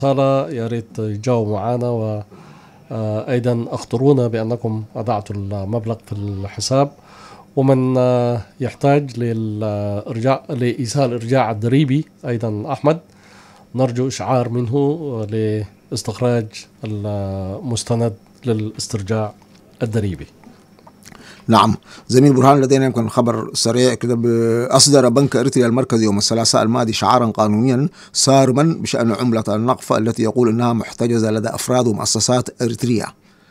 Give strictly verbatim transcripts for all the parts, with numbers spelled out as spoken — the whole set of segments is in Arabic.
صالة يا ريت تجاوبوا معنا، وأيضا أخبرونا بأنكم أضعتوا المبلغ في الحساب، ومن يحتاج للإرجاع لإيصال الإرجاع الضريبي أيضا أحمد نرجو إشعار منه لاستخراج المستند للاسترجاع الضريبي. نعم زميل برهان، لدينا يمكن خبر سريع كده. أصدر بنك إريتريا المركزي يوم الثلاثاء الماضي شعارا قانونيا صارما بشأن عملة النقفة التي يقول أنها محتجزة لدى أفراد ومؤسسات إريتريا،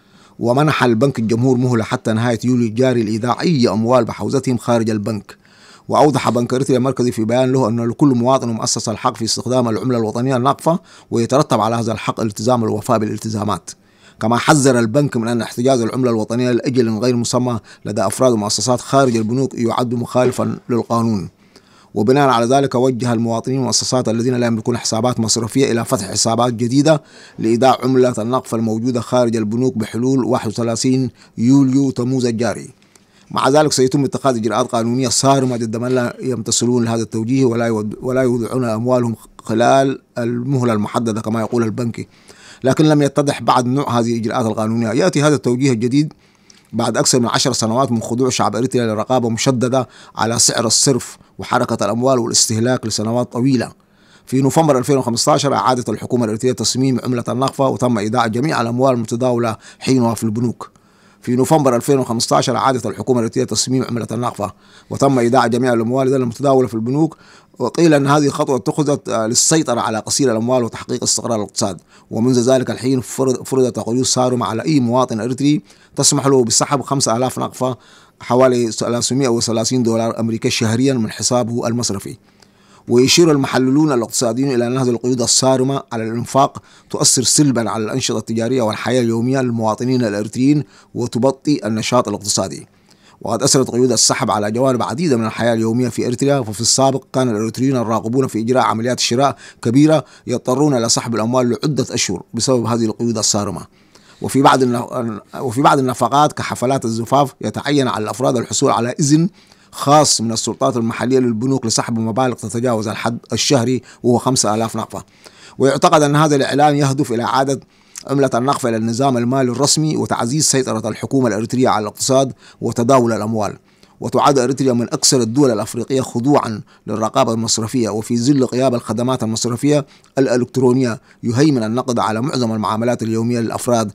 ومنح البنك الجمهور مهلة حتى نهاية يوليو الجاري لإيداع أي أموال بحوزتهم خارج البنك. وأوضح بنك إريتريا المركزي في بيان له أن لكل مواطن ومؤسسة الحق في استخدام العملة الوطنية الناقفة، ويترتب على هذا الحق الالتزام والوفاء بالالتزامات. كما حذر البنك من أن احتجاز العملة الوطنية لأجل غير مسمى لدى أفراد ومؤسسات خارج البنوك يعد مخالفا للقانون. وبناء على ذلك وجه المواطنين والمؤسسات الذين لا يملكون حسابات مصرفية إلى فتح حسابات جديدة لإيداع عملة النقفة الموجودة خارج البنوك بحلول واحد وثلاثين يوليو تموز الجاري. مع ذلك سيتم اتخاذ إجراءات قانونية صارمة ضد من لا يمتثلون لهذا التوجيه ولا يودعون أموالهم خلال المهلة المحددة كما يقول البنك. لكن لم يتضح بعد نوع هذه الإجراءات القانونية. يأتي هذا التوجيه الجديد بعد أكثر من عشر سنوات من خضوع شعب إريتريا لرقابة مشددة على سعر الصرف وحركة الأموال والاستهلاك لسنوات طويلة. في نوفمبر ألفين وخمسة عشر أعادت الحكومة الإريترية تصميم عملة النقفة، وتم إيداع جميع الأموال المتداولة حينها في البنوك. في نوفمبر ألفين وخمسة عشر أعادت الحكومة الإريترية تصميم عملة النقفة، وتم إيداع جميع الأموال المتداولة في البنوك. وقيل أن هذه خطوة اتخذت للسيطرة على قصير الأموال وتحقيق استقرار الاقتصاد. ومنذ ذلك الحين فرضت قيود صارمة على أي مواطن إريتري تسمح له بسحب خمسة آلاف نقفة حوالي ثلاثمائة وثلاثين دولار أمريكي شهريا من حسابه المصرفي. ويشير المحللون الاقتصاديون إلى أن هذه القيود الصارمة على الإنفاق تؤثر سلبا على الأنشطة التجارية والحياة اليومية للمواطنين الإريتريين وتبطئ النشاط الاقتصادي. وقد أثرت قيود السحب على جوانب عديدة من الحياة اليومية في إريتريا. وفي السابق كان الإريتريين الراغبون في إجراء عمليات شراء كبيرة يضطرون إلى سحب الأموال لعدة أشهر بسبب هذه القيود الصارمة. وفي بعض وفي بعض النفقات كحفلات الزفاف يتعين على الأفراد الحصول على إذن خاص من السلطات المحلية للبنوك لسحب مبالغ تتجاوز الحد الشهري وهو خمسة آلاف نقفة. ويعتقد أن هذا الإعلان يهدف إلى إعادة عملة النقفة إلى النظام المالي الرسمي وتعزيز سيطرة الحكومة الإريترية على الاقتصاد وتداول الأموال. وتعد إريتريا من أكثر الدول الأفريقية خضوعا للرقابة المصرفية، وفي ظل غياب الخدمات المصرفية الإلكترونية يهيمن النقد على معظم المعاملات اليومية للأفراد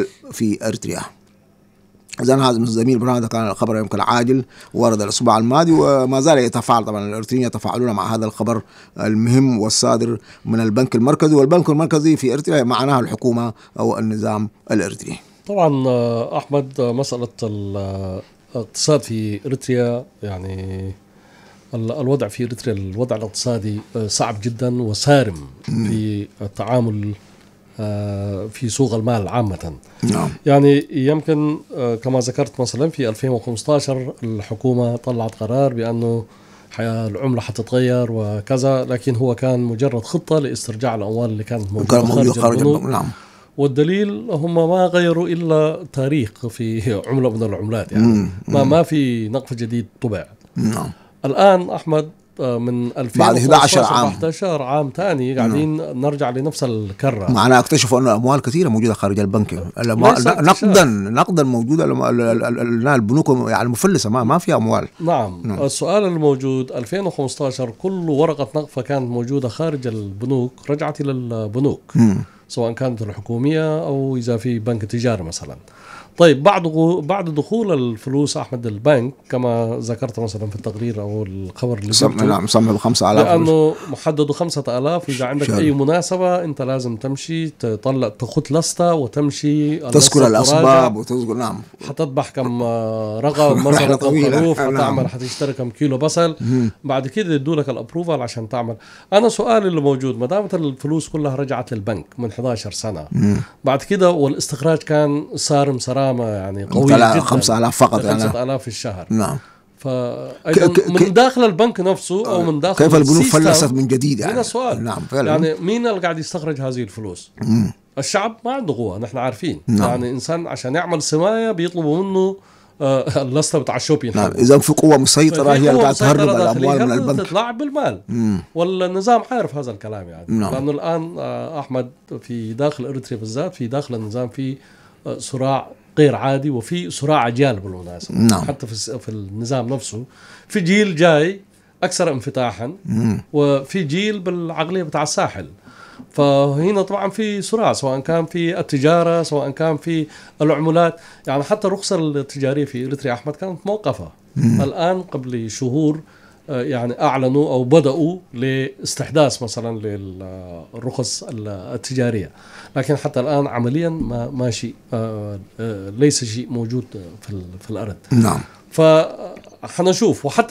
في إريتريا. إذن هذا الزميل برهان كان الخبر يمكن عاجل ورد الأسبوع الماضي، وما زال يتفاعل طبعا الإريتريين يتفاعلون مع هذا الخبر المهم والصادر من البنك المركزي. والبنك المركزي في إريتريا معناها الحكومة أو النظام الإريتري. طبعا أحمد، مسألة الاقتصاد في إريتريا يعني الوضع في إريتريا الوضع الاقتصادي صعب جدا وصارم في التعامل في سوق المال عامة. نعم. يعني يمكن كما ذكرت مثلا في ألفين وخمسة عشر الحكومة طلعت قرار بأنه العملة حتتغير وكذا، لكن هو كان مجرد خطة لاسترجاع الأموال اللي كانت موجودة خارج, خارج البنوك. نعم. والدليل هم ما غيروا إلا تاريخ في عملة من العملات، يعني مم. ما ما في نقف جديد طبع. نعم. الآن أحمد من ألفين بعد إحدى عشر عام أحد عشر عام تاني قاعدين نعم. نرجع لنفس الكرة. معنا اكتشفوا أن الأموال كثيرة موجودة خارج البنك، نقدا نقدا موجودة، البنوك يعني مفلسة ما ما فيها أموال. نعم. نعم. السؤال الموجود ألفين وخمسة عشر كل ورقة نقفة كانت موجودة خارج البنوك رجعت إلى البنوك، م. سواء كانت الحكومية أو إذا في بنك تجاري مثلا. طيب بعد بعد دخول الفلوس أحمد البنك كما ذكرت مثلا في التقرير أو الخبر اللي قلته، نعم مسمى بخمسة آلاف، لأنه محدد خمسة آلاف. إذا عندك شهر. أي مناسبة أنت لازم تمشي تطلع تخط لستة وتمشي تذكر الأسباب وتذكر نعم حتذبح كم رقم مثلا خروف، حتعمل حتشتري كم كيلو بصل، بعد كده يدوا لك الأبروفال عشان تعمل. أنا سؤالي اللي موجود، ما دامت الفلوس كلها رجعت للبنك من إحدى عشر سنة، مم. بعد كده والاستخراج كان صارم صرامة يعني قوي جدا، خمسة آلاف فقط، خمسة آلاف في الشهر. نعم. فأيضا من داخل البنك نفسه أو من داخل كيف البنوك فلست من جديد يعني؟ هنا سؤال. نعم فعلا. يعني مين اللي قاعد يستخرج هذه الفلوس؟ مم. الشعب ما عنده قوة، نحن عارفين. نعم. يعني إنسان عشان يعمل سماية بيطلبوا منه اللسته بتاع الشوبين. نعم. اذا في قوه مسيطره هي اللي قاعده تهرب الاموال من البنك، تلعب بالمال. مم. والنظام عارف هذا الكلام يعني. نعم. لانه الان احمد في داخل اريتريا بالذات، في داخل النظام في صراع غير عادي، وفي صراع اجيال بالمناسبه. نعم. حتى في في النظام نفسه في جيل جاي اكثر انفتاحا، مم. وفي جيل بالعقليه بتاع الساحل. فهنا طبعا في صراع، سواء كان في التجاره، سواء كان في العملات. يعني حتى الرخصه التجاريه في اريتريا احمد كانت موقفه. مم. الان قبل شهور يعني اعلنوا او بداوا لاستحداث مثلا للرخص التجاريه، لكن حتى الان عمليا ما ماشي، ليس شيء موجود في في الارض. نعم. فحنشوف. وحتى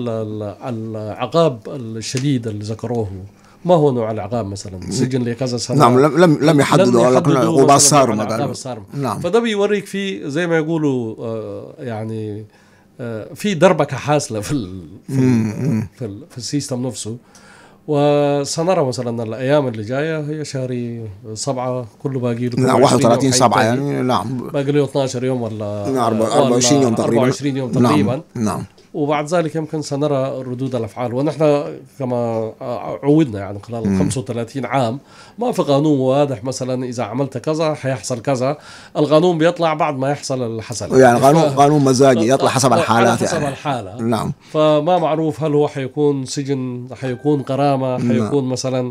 العقاب الشديد اللي ذكروه، ما هو نوع العقاب؟ مثلا سجن لكذا سنه. نعم. لم لم يحددوا عقوبات صارمه. نعم. فده بيوريك في زي ما يقولوا يعني في دربكه حاصله في ال في ال في, ال في السيستم نفسه. وسنرى مثلا الايام اللي جايه هي شهر سبعة، كله باقي له نعم واحد وثلاثين سبعة يعني. نعم باقي له اثناشر يوم ولا نعم أربعة وعشرين يوم تقريبا. أربعة وعشرين يوم تقريبا. نعم. نعم. وبعد ذلك يمكن سنرى ردود الافعال. ونحن كما عودنا يعني خلال خمسة وثلاثين عام ما في قانون واضح مثلا اذا عملت كذا حيحصل كذا. القانون بيطلع بعد ما يحصل اللي حصل يعني. قانون قانون مزاجي يطلع حسب الحالات حسب يعني. الحاله. نعم. فما معروف هل هو حيكون سجن، حيكون غرامه، حيكون مثلا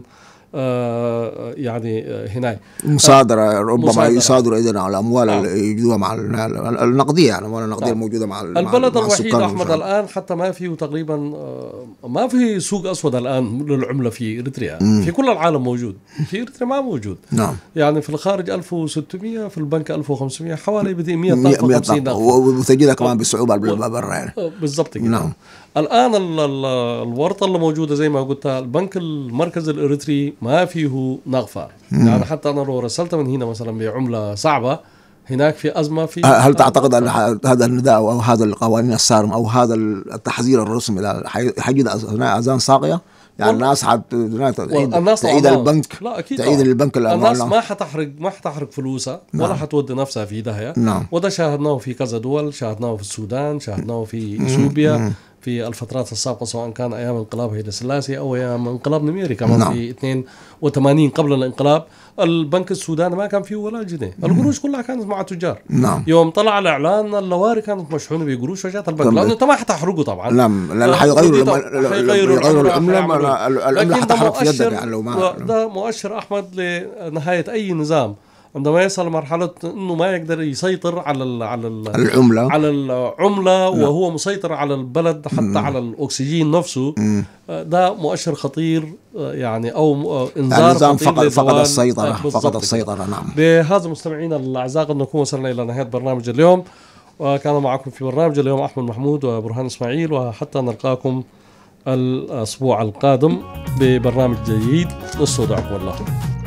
آه يعني هنا مصادرة، ربما مصادرة. يصادروا إذن على الأموال اللي آه. يجدوها مع النقدية يعني، الأموال النقدية آه. الموجودة مع البلد مع الوحيد أحمد الآن حتى ما فيه تقريبا ما في سوق أسود الآن للعملة في إريتريا. في كل العالم موجود، في إريتريا ما موجود. نعم. يعني في الخارج ألف وستمية، في البنك ألف وخمسمية، حوالي مئة ألف وخمسين ألف، وتجدها كمان بصعوبة برا يعني. بالضبط كده. نعم. الآن الورطة اللي موجودة زي ما قلت، البنك المركزي الإريتري ما فيه نغفة. مم. يعني حتى أنا لو رسلت من هنا مثلا بعملة صعبة، هناك في أزمة. في هل تعتقد أن هذا النداء أو هذا القوانين الصارمة أو هذا التحذير الرسمي حيجد أذان صاغية؟ يعني الناس حت تعيد البنك، لا أكيد تعيد البنك الناس ما حتحرق ما حتحرق فلوسها. نعم. ولا حتودي نفسها في داهية. نعم. وده شاهدناه في كذا دول، شاهدناه في السودان، شاهدناه في إثيوبيا في الفترات السابقة، سواء كان أيام انقلاب هيدا سلاسي أو أيام انقلاب نميري كمان. نعم. في اثنين وثمانين قبل الانقلاب البنك السوداني ما كان فيه ولا جنيه، القروش كلها كانت مع تجار. نعم. يوم طلع الإعلان اللواري كانت مشحونة بقروش وجات البنك، لأنه أنت ما حتحرقه طبعا. نعم. لأن حيغيروا العملة، العملة حتحرق في يدك يعني. لو ما ده مؤشر أحمد لنهاية أي نظام، عندما يصل مرحلة إنه ما يقدر يسيطر على ال على ال العملة على العملة وهو مسيطر على البلد حتى م. على الأكسجين نفسه. م. ده مؤشر خطير يعني، أو إنذار النظام فقد فقد السيطرة فقد السيطرة. نعم. بهذا مستمعينا الأعزاء قد نكون وصلنا إلى نهاية برنامج اليوم، وكان معكم في برنامج اليوم أحمد محمود وبرهان إسماعيل، وحتى نلقاكم الأسبوع القادم ببرنامج جديد. نستودعكم الله.